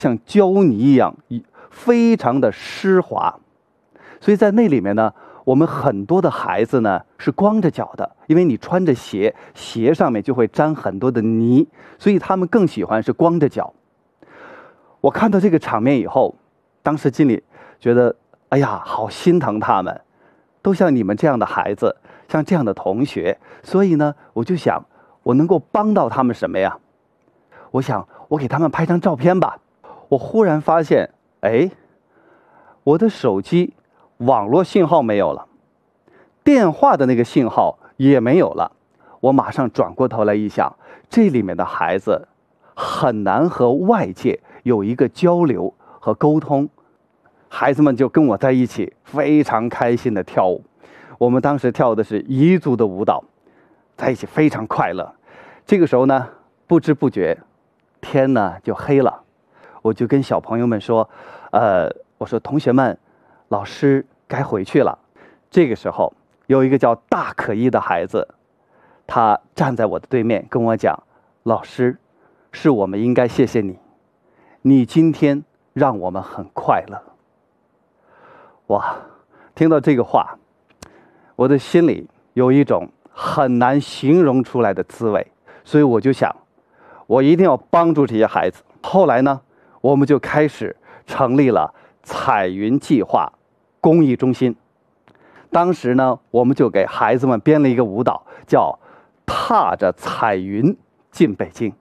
像胶泥一样，非常的湿滑。所以在那里面呢，我们很多的孩子呢是光着脚的，因为你穿着鞋，鞋上面就会沾很多的泥，所以他们更喜欢是光着脚。我看到这个场面以后，当时心里觉得，哎呀，好心疼他们，都像你们这样的孩子，像这样的同学。所以呢，我就想，我能够帮到他们什么呀？我想，我给他们拍张照片吧。我忽然发现，哎，我的手机网络信号没有了，电话的那个信号也没有了。我马上转过头来一想，这里面的孩子很难和外界有一个交流和沟通。孩子们就跟我在一起，非常开心的跳舞。我们当时跳的是彝族的舞蹈，在一起非常快乐。这个时候呢，不知不觉天呢就黑了。我就跟小朋友们说，我说同学们，老师该回去了。这个时候有一个叫大可一的孩子，他站在我的对面跟我讲，老师，是我们应该谢谢你，你今天让我们很快乐。哇，听到这个话，我的心里有一种很难形容出来的滋味，所以我就想，我一定要帮助这些孩子。后来呢，我们就开始成立了彩云计划公益中心。当时呢，我们就给孩子们编了一个舞蹈，叫踏着彩云进北京。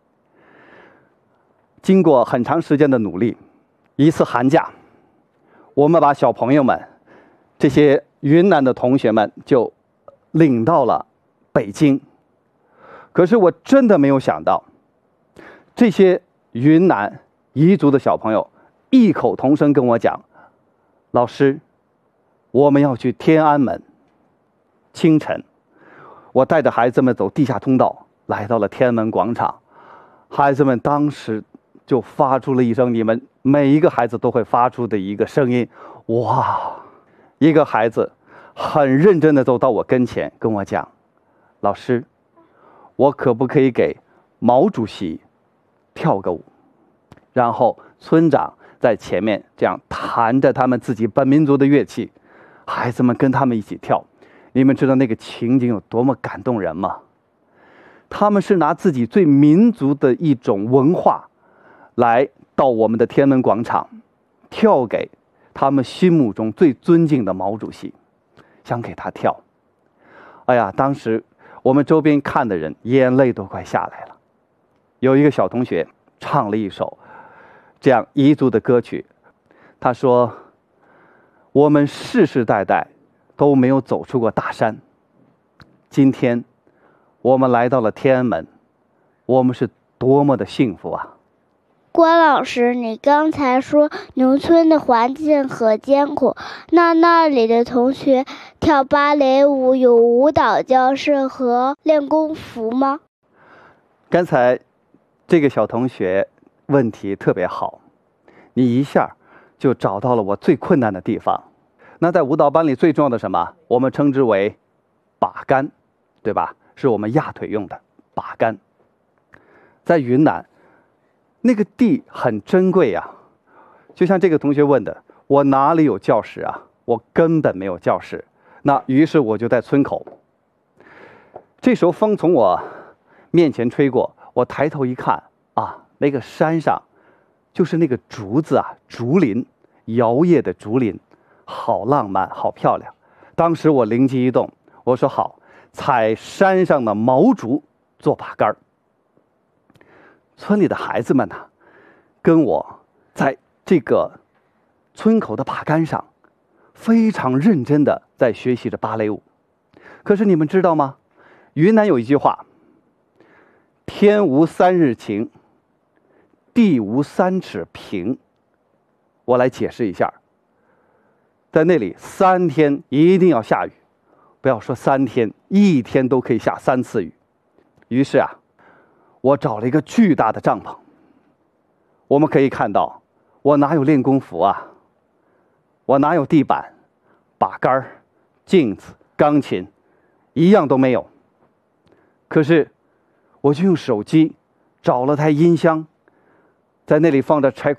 经过很长时间的努力，一次寒假，我们把小朋友们，这些云南的同学们就领到了北京。可是我真的没有想到，这些云南彝族的小朋友异口同声跟我讲，老师，我们要去天安门。清晨，我带着孩子们走地下通道，来到了天安门广场。孩子们当时就发出了一声你们每一个孩子都会发出的一个声音，哇！一个孩子很认真地走到我跟前，跟我讲，老师，我可不可以给毛主席跳个舞？然后村长在前面这样弹着他们自己本民族的乐器，孩子们跟他们一起跳。你们知道那个情景有多么感动人吗？他们是拿自己最民族的一种文化来到我们的天安门广场，跳给他们心目中最尊敬的毛主席，想给他跳。哎呀，当时我们周边看的人眼泪都快下来了。有一个小同学唱了一首这样彝族的歌曲，他说，我们世世代代都没有走出过大山，今天我们来到了天安门，我们是多么的幸福啊！ 关老师，你刚才说农村的环境很艰苦，那里的同学跳芭蕾舞有舞蹈教室和练功服吗？ 刚才这个小同学问题特别好，你一下就找到了我最困难的地方。那在舞蹈班里最重要的什么？我们称之为把杆，对吧？是我们压腿用的把杆。在云南，那个地很珍贵呀。就像这个同学问的，我哪里有教室啊？我根本没有教室。那于是我就在村口。这时候风从我面前吹过，我抬头一看啊，那个山上就是那个竹子啊，竹林，摇曳的竹林，好浪漫，好漂亮。当时我灵机一动，我说好，采山上的毛竹做把杆。村里的孩子们呢，跟我在这个村口的把杆上非常认真的在学习着芭蕾舞。可是你们知道吗？云南有一句话，天无三日晴，地无三尺平。我来解释一下，在那里3天一定要下雨，不要说3天，1天都可以下3次雨。于是啊，我找了一个巨大的帐篷。我们可以看到，我哪有练功服啊？我哪有地板、把杆、镜子、钢琴，一样都没有。可是我就用手机找了台音箱， 在那里放着柴